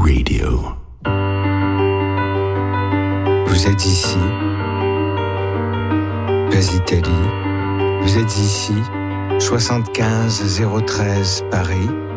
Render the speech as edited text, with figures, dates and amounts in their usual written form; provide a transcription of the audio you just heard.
Radio. Vous êtes ici, Place d'Italie. Vous êtes ici, 75 013 Paris.